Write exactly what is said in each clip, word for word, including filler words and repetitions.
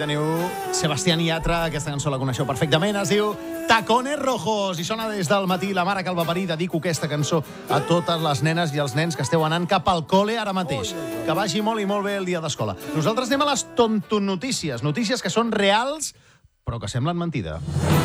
teniu Sebastián Yatra, aquesta cançó la coneixeu perfectament, es diu Tacones Rojos, i sona des del matí. La mare que el va parir, dedico aquesta cançó a totes les nenes i els nens que esteu anant cap al col·le ara mateix. Que vagi molt i molt bé el dia d'escola. Nosaltres anem a les tontonotícies, notícies que són reals, però que semblen mentida.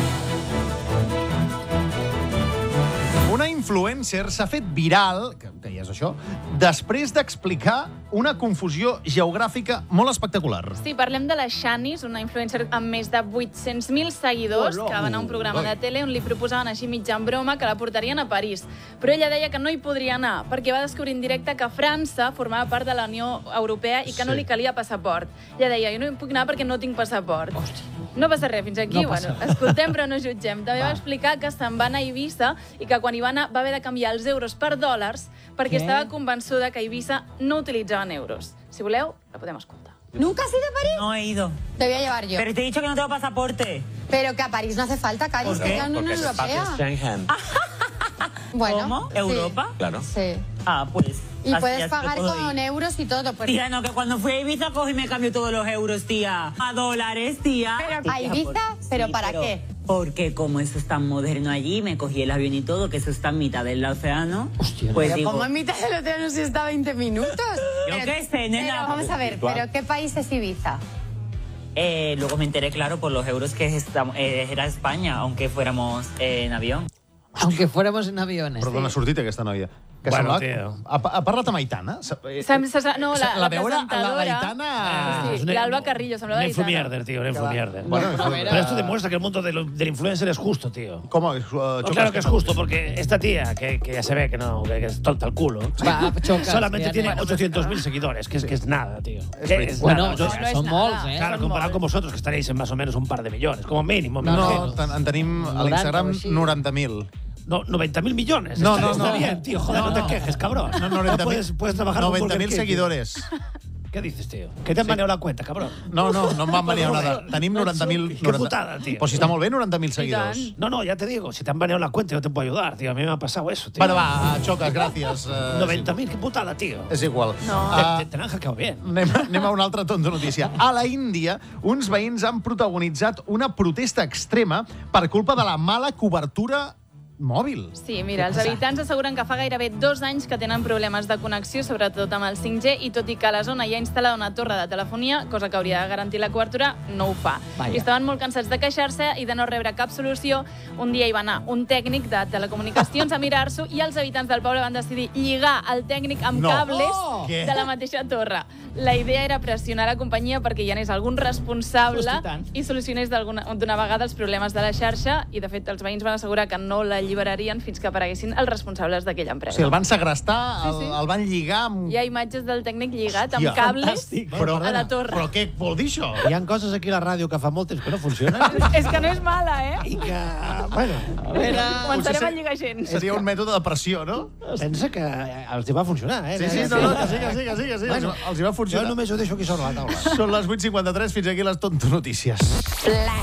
Una influencer s'ha fet viral, que, que ja és això, després d'explicar una confusió geogràfica molt espectacular. Sí, parlem de la Xanis, una influencer amb més de vuit-cents mil seguidors, oh, no. que va anar a un programa de tele on li proposaven així mitja en broma que la portarien a París. Però ella deia que no hi podria anar, perquè va descobrir en directe que França formava part de la Unió Europea i que sí. no li calia passaport. Ella deia, jo no hi puc anar perquè no tinc passaport. Hòstia. No passa res, fins aquí, no bueno, escoltem però no jutgem. També va. va explicar que se'n va anar a Eivissa i que quan hi va anar va haver de canviar els euros per dòlars perquè ¿Qué? estava convençuda que a Eivissa no utilitzaven euros. Si voleu, la podem escoltar. ¿Nunca has ido a París? No he ido. Te voy a llevar yo. Pero te he dicho que no tengo pasaporte. Pero que a París no hace falta, Cari, es que es la Unión Europea. Schengen. Bueno, ¿Cómo? sí. ¿Europa? Claro. Sí. Ah, pues... Y así puedes ya pagar puedo con ir. euros y todo. Pues. Tía, no, que cuando fui a Ibiza cogí y me cambió todos los euros, tía. A dólares, tía. ¿Pero a Ibiza? ¿Pero Sí, para pero qué? Porque como eso es tan moderno allí, me cogí el avión y todo, que eso está en mitad del océano. Hostia, pues pero digo... ¿cómo en mitad del océano si está a veinte minutos? Yo Pero- qué sé, nena. Pero vamos a ver, ¿pero qué país es Ibiza? Eh, luego me enteré, claro, por los euros que estamos, eh, era España, aunque fuéramos eh, en avión. Aunque fuéramos en aviones. Perdona, ha sortit aquesta noia. Que Bueno, sembla- tio. Ha, ha parlat amb Aitana? Sem- se- no, la, la la veu era la presentadora... d'Aitana... Sí, Es una- l'Alba Carrillo, semblava Una Aitana. infomierder, tío, una infomierder. Bueno, No, eso- era- Pero esto demuestra que el mundo de lo- del influencer es justo, tío. ¿Cómo? Uh, No, Chocas, claro que ¿qué es tal? justo, porque esta tía, que, que ya se ve que no, que es tonta el culo, Va, Chocas, solamente que tiene ya no- ochocientos mil seguidores, que es, que es nada, tío. Es Que verdad. es Bueno, nada. Yo- no es son nada. molts, eh? Claro, comparado con vosotros, que estaréis en más o menos un par de millones, como mínimo, me No, imagino. ten- en tenim a l'Instagram noranta o així. noranta mil. No, noventa mil millones. No, está, no, está no. bien, tío. Joder, no, No, te no. quejes, cabrón. No, No noventa mil. puedes, puedes trabajar con noventa Burger mil King, seguidores. tío. ¿Qué dices, tío? Que te han baneado la cuenta, cabrón. No, no, no em van banear nada. Tenim noranta mil... Qué putada, tío. Pues si està molt bé, noranta mil seguidors. tant. No, no, ya te digo, si te han baneado la cuenta, yo te puedo ayudar, tío. A mí me ha pasado eso, tío. Bueno, va, Chocas, gràcies. Uh, noventa mil, qué putada, tío. És igual. No. Ah, Te, te han hackeado bien. Anem, anem a una altra tonta notícia. A la Índia, uns veïns han protagonitzat una protesta extrema per culpa de la mala cobertura mòbil. Sí, mira, els habitants asseguren que fa gairebé dos anys que tenen problemes de connexió, sobretot amb el cinc G, i tot i que a la zona hi ha instal·lada una torre de telefonia, cosa que hauria de garantir la cobertura, no ho fa. Vaja. I estaven molt cansats de queixar-se i de no rebre cap solució. Un dia hi va anar un tècnic de telecomunicacions a mirar-s'ho i els habitants del poble van decidir lligar el tècnic amb No. cables Oh! Què? de la mateixa torre. La idea era pressionar la companyia perquè hi anés algun responsable Hosti, tant. i solucionés d'alguna- d'una vegada els problemes de la xarxa, i de fet els veïns van assegurar que no la alliberarien fins que apareguessin els responsables d'aquella O empresa. sigui, el van segrestar, el, Sí, sí. el van lligar amb... Hi ha imatges del tècnic lligat amb Hòstia, cables Però, a la torre. però què vol dir això? Hi ha coses aquí a la ràdio que fa molt temps que no funcionen És que no és mala, eh? i que, bueno, A veure... Començarem potser a lligar gent. Seria un mètode de pressió, no? pensa que els hi va funcionar, eh? Sí, sí, no, no, que sí, que sí, que sí, que sí. Bueno, els, els hi va jo funcionar. només ho deixo aquí sobre la taula. Són les vuit cinquanta-tres, fins aquí les tontonotícies.